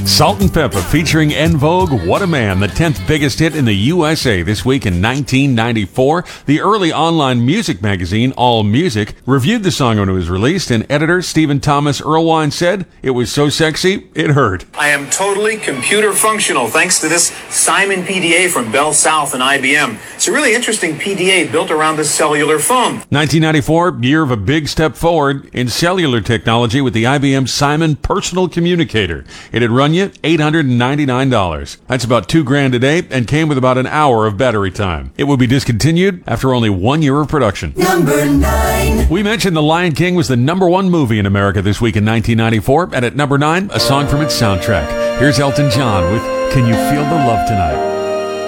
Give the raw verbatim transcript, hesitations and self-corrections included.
Salt and Pepper featuring En Vogue, What a Man, the tenth biggest hit in the U S A this week in nineteen ninety-four. The early online music magazine, All Music, reviewed the song when it was released, and editor Stephen Thomas Erlewine said it was so sexy, it hurt. I am totally computer functional thanks to this Simon P D A from Bell South and I B M. It's a really interesting P D A built around the cellular phone. nineteen ninety-four, year of a big step forward in cellular technology with the I B M Simon Personal Communicator. It had run you eight hundred ninety-nine dollars. That's about two grand today and came with about an hour of battery time. It will be discontinued after only one year of production. Number nine. We mentioned The Lion King was the number one movie in America this week in nineteen ninety-four, and at number nine, a song from its soundtrack. Here's Elton John with Can You Feel the Love Tonight?